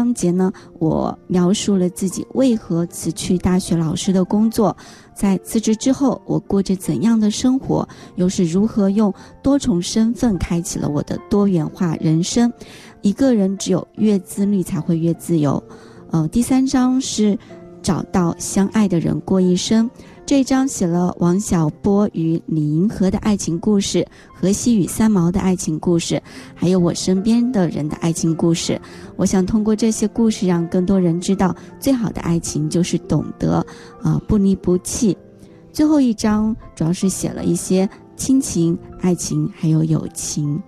章节呢，我描述了自己为何辞去大学老师的工作，在辞职之后我过着怎样的生活，又是如何用多重身份开启了我的多元化人生。一个人只有越自律才会越自由。第3章是找到相爱的人过一生。这一章写了王小波与李银河的爱情故事，荷西与三毛的爱情故事，还有我身边的人的爱情故事。我想通过这些故事让更多人知道，最好的爱情就是懂得不离不弃。最后一章主要是写了一些亲情、爱情还有友情。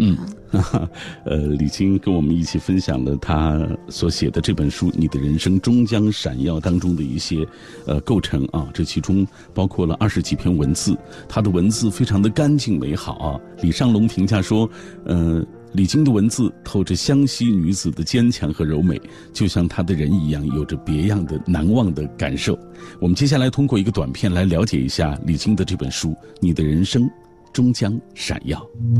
李菁跟我们一起分享了他所写的这本书《你的人生终将闪耀》当中的一些构成啊，这其中包括了20几篇文字，他的文字非常的干净美好啊。李尚龙评价说，李菁的文字透着湘西女子的坚强和柔美，就像她的人一样，有着别样的难忘的感受。我们接下来通过一个短片来了解一下李菁的这本书《你的人生终将闪耀》。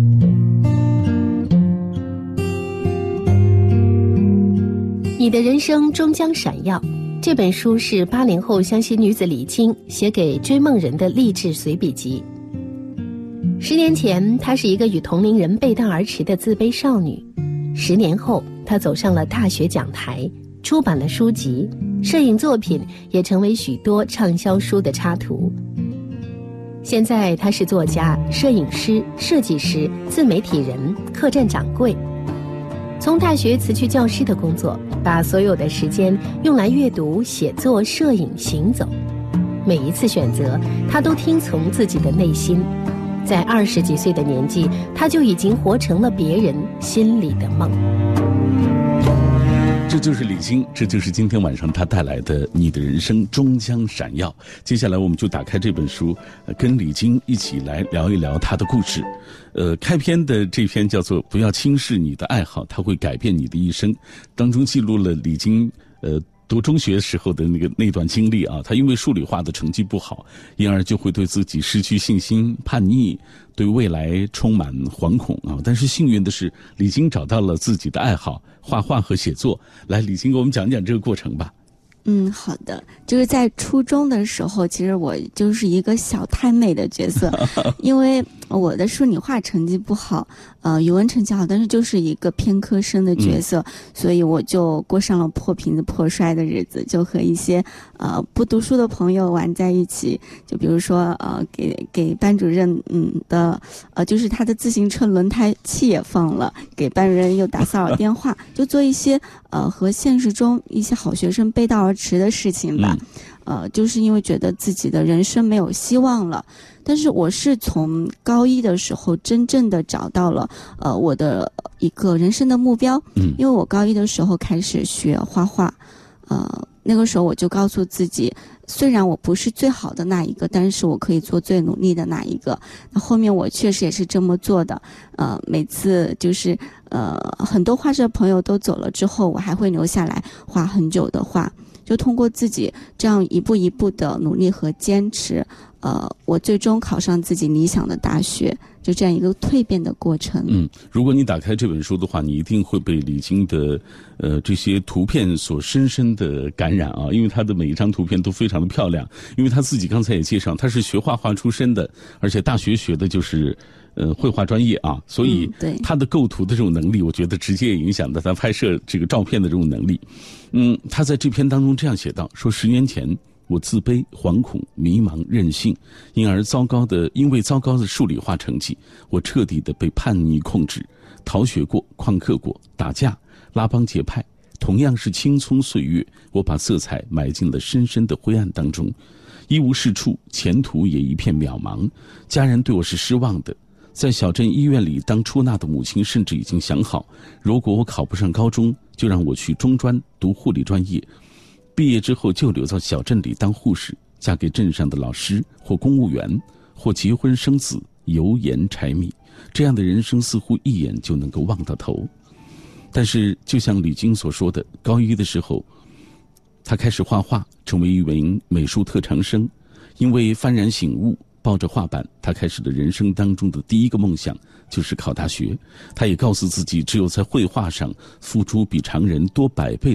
你的人生终将闪耀。这本书是80后湘西女子李菁写给追梦人的励志随笔集。10年前，她是一个与同龄人背道而驰的自卑少女。10年后，她走上了大学讲台，出版了书籍，摄影作品也成为许多畅销书的插图。现在，她是作家、摄影师、设计师、自媒体人、客栈掌柜。从大学辞去教师的工作，把所有的时间用来阅读、写作、摄影、行走。每一次选择，他都听从自己的内心。在20几岁的年纪，他就已经活成了别人心里的梦。 这就是李菁，这就是今天晚上他带来的《你的人生终将闪耀》。接下来我们就打开这本书，跟李菁一起来聊一聊他的故事。开篇的这篇叫做《不要轻视你的爱好，它会改变你的一生》，当中记录了李菁读中学时候的那段经历啊。他因为数理化的成绩不好，因而就会对自己失去信心、叛逆，对未来充满惶恐啊。但是幸运的是，李菁找到了自己的爱好，画画和写作。来，李菁给我们讲讲这个过程吧。 好的，就是在初中的时候，其实我就是一个小太妹的角色，因为我的数理化成绩不好，语文成绩好，但是就是一个偏科生的角色，所以我就过上了破瓶子破摔的日子，就和一些不读书的朋友玩在一起，就比如说给班主任就是他的自行车轮胎气也放了，给班主任又打骚扰电话，就做一些和现实中一些好学生背道而驰的事情吧。就是因为觉得自己的人生没有希望了。但是我是从高一的时候真正的找到了我的一个人生的目标。因为我高一的时候开始学画画，那个时候我就告诉自己，虽然我不是最好的那一个，但是我可以做最努力的那一个。那后面我确实也是这么做的。每次就是很多画社朋友都走了之后，我还会留下来画很久的画。就通过自己这样一步一步的努力和坚持，我最终考上自己理想的大学，就这样一个蜕变的过程。 如果你打开这本书的话，你一定会被李菁的这些图片所深深的感染啊，因为他的每一张图片都非常的漂亮。因为他自己刚才也介绍，他是学画画出身的，而且大学学的就是绘画专业啊，所以他的构图的这种能力，我觉得直接影响到他拍摄这个照片的这种能力。他在这篇当中这样写道，说10年前我自卑、惶恐、迷茫、任性，因为糟糕的数理化成绩，我彻底的被叛逆控制，逃学过、旷课过、打架、拉帮结派，同样是青葱岁月，我把色彩埋进了深深的灰暗当中，一无是处，前途也一片渺茫，家人对我是失望的。在小镇医院里当出纳的母亲甚至已经想好，如果我考不上高中，就让我去中专读护理专业，毕业之后就留在小镇里当护士，嫁给镇上的老师或公务员，或结婚生子，油盐柴米，这样的人生似乎一眼就能够望到头。但是就像李菁所说的，高一的时候他开始画画，成为一名美术特长生。因为幡然醒悟，抱着画板，他开始了人生当中的第一个梦想，就是考大学。他也告诉自己，只有在绘画上付出比常人多100倍